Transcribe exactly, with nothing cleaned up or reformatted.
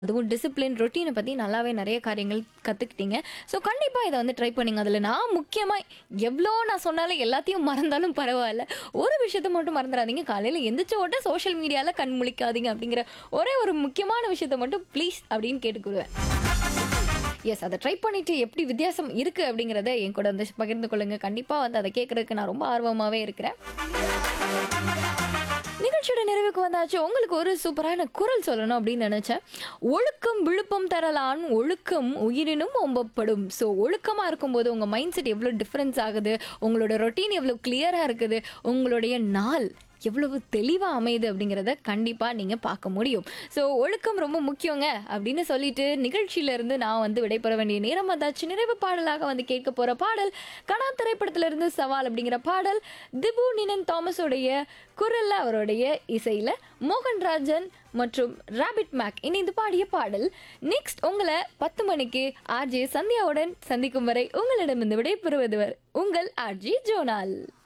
அதுவும் டிசிப்ளின், ரொட்டீனை பத்தி நல்லாவே நெறைய காரியங்கள் கத்துக்கிட்டீங்க. ஸோ கண்டிப்பா இத வந்து ட்ரை பண்ணுங்க. அதுல நான் முக்கியமா எவ்ளோ நான் சொன்னாலும் எல்லாத்தையும் மறந்தாலும் பரவால்ல. ஒரு விஷயத்த மட்டும் மறந்துறாதீங்க. காலையில எந்திரிச்ச உடனே சோஷியல் மீடியால கண் முழிக்காதீங்க அப்படிங்கிற ஒரே ஒரு முக்கியமான விஷயத்த மட்டும் ப்ளீஸ் அப்படின்னு கேட்டுக்குருவேன். எஸ், அத ட்ரை பண்ணிட்டு எப்படி வித்தியாசம் இருக்கு அப்படிங்கிறத என் கூட வந்து பகிர்ந்து கொள்ளுங்க. கண்டிப்பா வந்து அத கேட்கறதுக்கு நான் ரொம்ப ஆர்வமாவே இருக்கிறேன். நிகழ்ச்சியோட நிறைவுக்கு வந்தாச்சு. உங்களுக்கு ஒரு சூப்பரான குரல் சொல்லணும் அப்படின்னு நினைச்சேன். ஒழுக்கம் விழுப்பம் தரலான் ஒழுக்கம் உயிரினும் ஓம்பப்படும். ஸோ ஒழுக்கமா இருக்கும்போது உங்க மைண்ட் செட் எவ்வளோ டிஃபரன்ஸ் ஆகுது, உங்களோட ரொட்டீன் எவ்வளோ கிளியரா இருக்குது, உங்களுடைய நாள் எவ்வளவு தெளிவா அமையுது அப்படிங்கிறத கண்டிப்பா நீங்க பார்க்க முடியும். ஸோ ஒழுக்கம் ரொம்ப முக்கியங்க அப்படின்னு சொல்லிட்டு நிகழ்ச்சியில இருந்து நான் வந்து விடைபெற வேண்டிய நேரம் வந்தாச்சு. நிறைவு பாடலாக வந்து கேட்க போற பாடல் கனா திரைப்படத்துல இருந்து சவால் அப்படிங்கிற பாடல். திபு நினன் தாமஸோடைய குரல்ல, அவருடைய இசையில மோகன்ராஜன் மற்றும் ராபிட் மேக் இணைந்து பாடிய பாடல். நெக்ஸ்ட் உங்களை பத்து மணிக்கு ஆர்ஜே சந்தியாவுடன் சந்திக்கும் வரை உங்களிடமிருந்து விடைபெறுவது உங்கள் ஆர்ஜி ஜோனால்.